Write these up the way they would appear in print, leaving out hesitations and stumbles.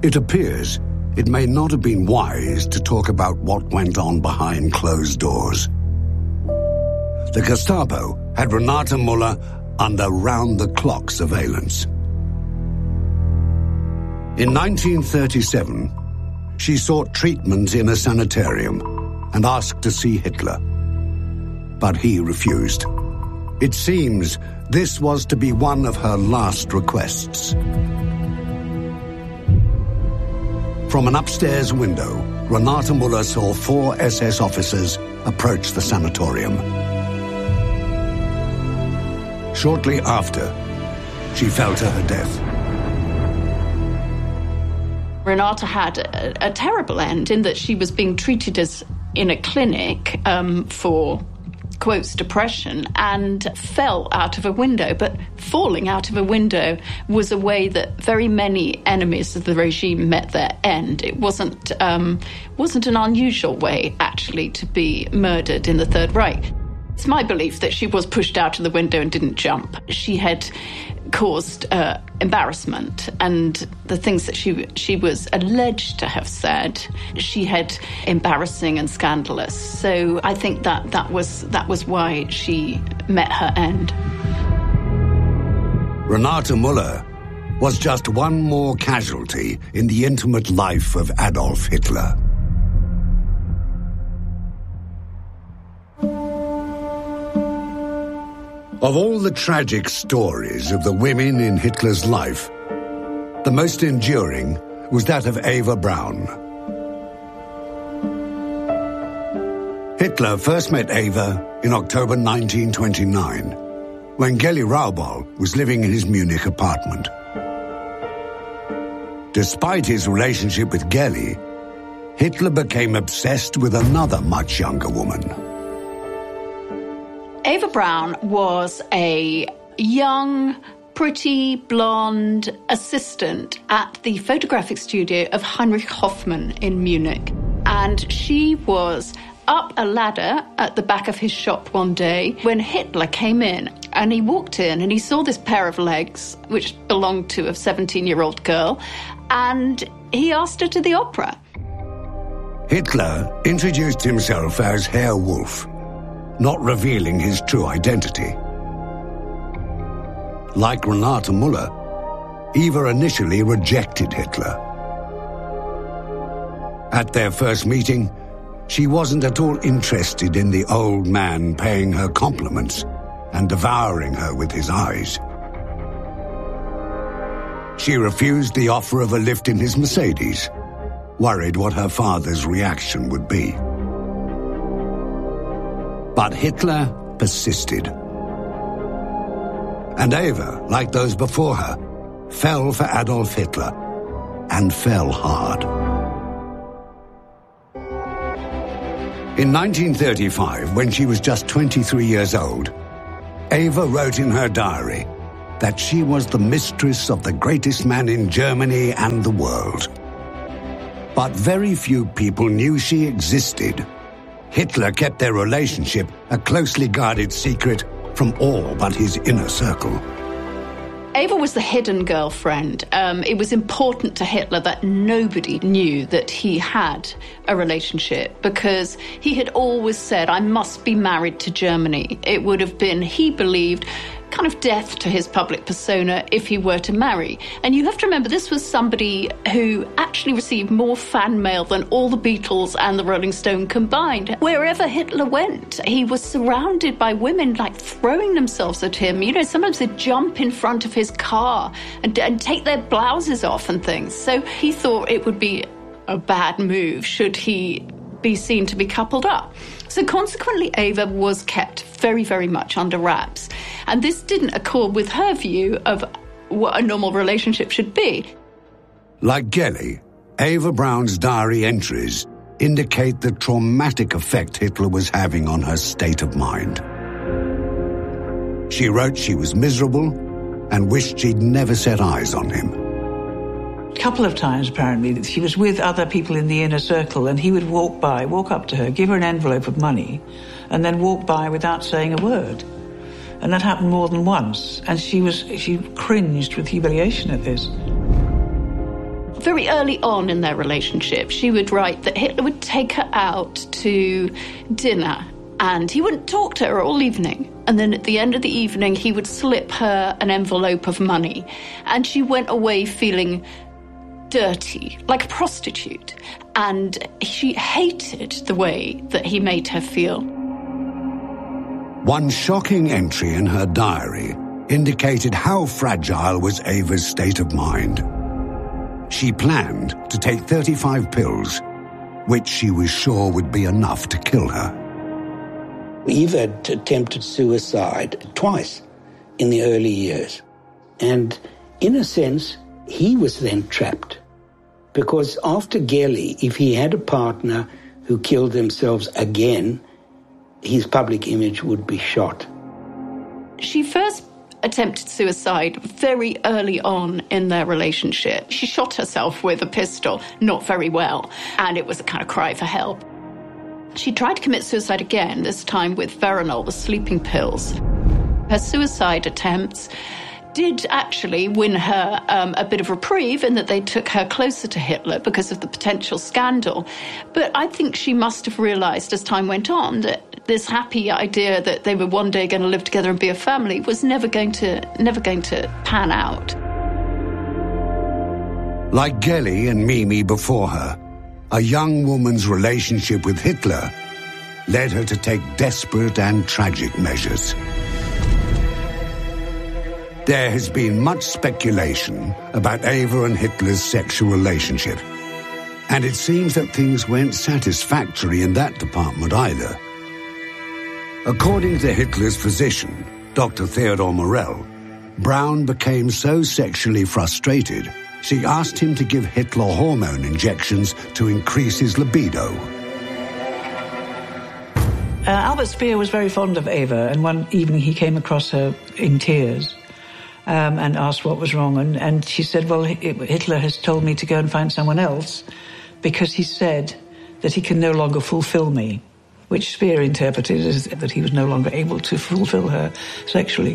It appears it may not have been wise to talk about what went on behind closed doors. The Gestapo had Renate Müller under round-the-clock surveillance. In 1937, she sought treatment in a sanitarium and asked to see Hitler. But he refused. It seems this was to be one of her last requests. From an upstairs window, Renate Müller saw 4 SS officers approach the sanatorium. Shortly after, she fell to her death. Renate had a terrible end in that she was being treated as in a clinic for, quotes, depression, and fell out of a window. But falling out of a window was a way that very many enemies of the regime met their end. It wasn't an unusual way, actually, to be murdered in the Third Reich. It's my belief that she was pushed out of the window and didn't jump. She had caused embarrassment, and the things that she was alleged to have said, she had embarrassing and scandalous. So I think that was why she met her end. Renate Müller was just one more casualty in the intimate life of Adolf Hitler. Of all the tragic stories of the women in Hitler's life, the most enduring was that of Eva Braun. Hitler first met Eva in October 1929, when Geli Raubal was living in his Munich apartment. Despite his relationship with Geli, Hitler became obsessed with another much younger woman. Eva Braun was a young, pretty, blonde assistant at the photographic studio of Heinrich Hoffmann in Munich. And she was up a ladder at the back of his shop one day when Hitler came in. And he walked in and he saw this pair of legs, which belonged to a 17-year-old girl, and he asked her to the opera. Hitler introduced himself as Herr Wolf, not revealing his true identity. Like Renate Müller, Eva initially rejected Hitler. At their first meeting, she wasn't at all interested in the old man paying her compliments and devouring her with his eyes. She refused the offer of a lift in his Mercedes, worried what her father's reaction would be. But Hitler persisted. And Eva, like those before her, fell for Adolf Hitler, and fell hard. In 1935, when she was just 23 years old, Eva wrote in her diary that she was the mistress of the greatest man in Germany and the world. But very few people knew she existed. Hitler kept their relationship a closely guarded secret from all but his inner circle. Eva was the hidden girlfriend. It was important to Hitler that nobody knew that he had a relationship, because he had always said, I must be married to Germany. It would have been, he believed, kind of death to his public persona if he were to marry. And you have to remember, this was somebody who actually received more fan mail than all the Beatles and the Rolling Stone combined. Wherever Hitler went, he was surrounded by women, like, throwing themselves at him. You know, sometimes they'd jump in front of his car and take their blouses off and things. So he thought it would be a bad move should he be seen to be coupled up. So consequently, Eva was kept very, very much under wraps. And this didn't accord with her view of what a normal relationship should be. Like Geli, Eva Braun's diary entries indicate the traumatic effect Hitler was having on her state of mind. She wrote she was miserable and wished she'd never set eyes on him. A couple of times, apparently, she was with other people in the inner circle, and he would walk up to her, give her an envelope of money, and then walk by without saying a word. And that happened more than once, and she cringed with humiliation at this. very early on in their relationship, she would write that Hitler would take her out to dinner and he wouldn't talk to her all evening. And then at the end of the evening, he would slip her an envelope of money. And she went away feeling dirty, like a prostitute. And she hated the way that he made her feel. One shocking entry in her diary indicated how fragile was Eva's state of mind. She planned to take 35 pills, which she was sure would be enough to kill her. Eva had attempted suicide twice in the early years. And in a sense, he was then trapped. Because after Gelly, if he had a partner who killed themselves again, his public image would be shot. She first attempted suicide very early on in their relationship. She shot herself with a pistol, not very well, and it was a kind of cry for help. She tried to commit suicide again, this time with Veronal, the sleeping pills. Her suicide attempts did actually win her a bit of reprieve in that they took her closer to Hitler because of the potential scandal. But I think she must have realised as time went on that this happy idea that they were one day going to live together and be a family was never going to pan out. Like Gelly and Mimi before her, a young woman's relationship with Hitler led her to take desperate and tragic measures. There has been much speculation about Eva and Hitler's sexual relationship, and it seems that things weren't satisfactory in that department either. According to Hitler's physician, Dr. Theodor Morell, Braun became so sexually frustrated, she asked him to give Hitler hormone injections to increase his libido. Albert Speer was very fond of Eva, and one evening he came across her in tears. And asked what was wrong. And she said, well, Hitler has told me to go and find someone else because he said that he can no longer fulfill me, which Speer interpreted as that he was no longer able to fulfill her sexually.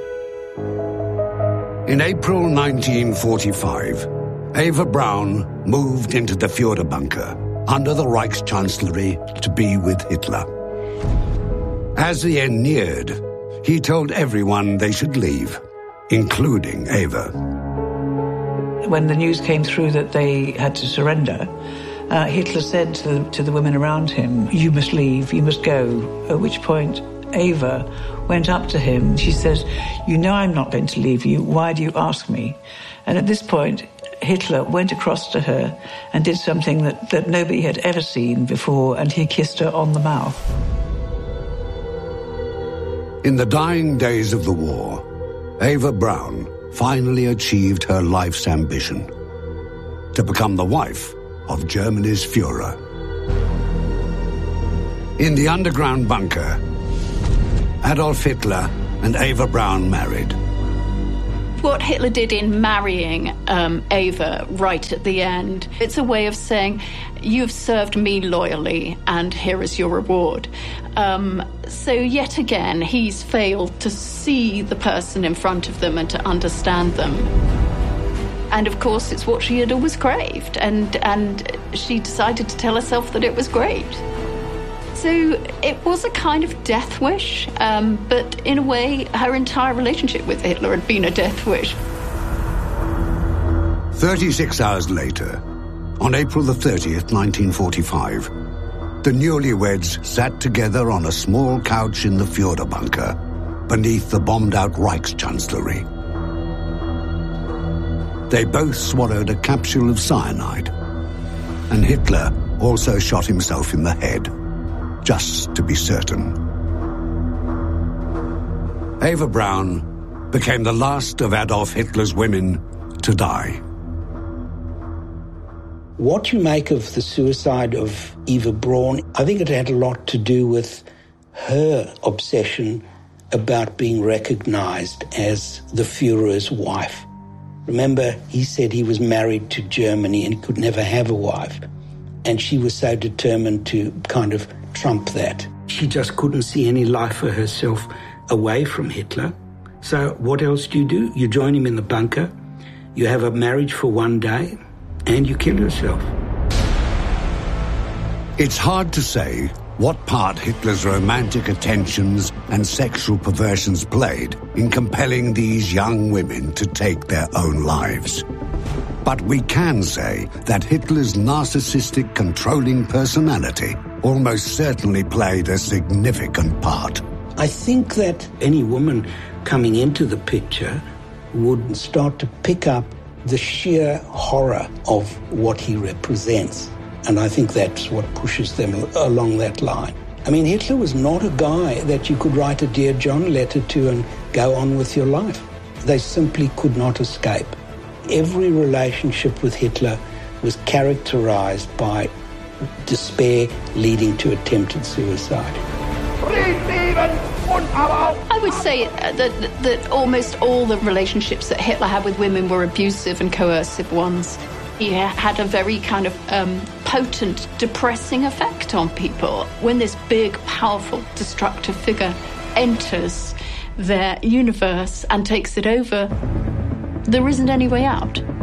In April 1945, Eva Braun moved into the Führerbunker under the Reichschancellery to be with Hitler. As the end neared, he told everyone they should leave, including Eva. When the news came through that they had to surrender, Hitler said to the women around him, you must leave, you must go, at which point Eva went up to him. She says, you know I'm not going to leave you, why do you ask me? And at this point, Hitler went across to her and did something that nobody had ever seen before, and he kissed her on the mouth. In the dying days of the war, Eva Braun finally achieved her life's ambition, to become the wife of Germany's Führer. In the underground bunker, Adolf Hitler and Eva Braun married. What Hitler did in marrying Eva right at the end, it's a way of saying, you've served me loyally and here is your reward. So yet again, he's failed to see the person in front of them and to understand them. And of course, it's what she had always craved, and she decided to tell herself that it was great. So it was a kind of death wish, but in a way, her entire relationship with Hitler had been a death wish. 36 hours later, on April the 30th, 1945, the newlyweds sat together on a small couch in the Führerbunker beneath the bombed-out Reichschancellery. They both swallowed a capsule of cyanide, and Hitler also shot himself in the head, just to be certain. Eva Braun became the last of Adolf Hitler's women to die. What you make of the suicide of Eva Braun, I think it had a lot to do with her obsession about being recognized as the Führer's wife. Remember, he said he was married to Germany and could never have a wife. And she was so determined to kind of trump that. She just couldn't see any life for herself away from Hitler. So what else do? You join him in the bunker, you have a marriage for one day, and you kill yourself. It's hard to say what part Hitler's romantic attentions and sexual perversions played in compelling these young women to take their own lives. But we can say that Hitler's narcissistic, controlling personality almost certainly played a significant part. I think that any woman coming into the picture would start to pick up the sheer horror of what he represents. And I think that's what pushes them along that line. I mean, Hitler was not a guy that you could write a Dear John letter to and go on with your life. They simply could not escape. Every relationship with Hitler was characterized by despair leading to attempted suicide. I would say that almost all the relationships that Hitler had with women were abusive and coercive ones. He had a very kind of potent, depressing effect on people. When this big, powerful, destructive figure enters their universe and takes it over, there isn't any way out.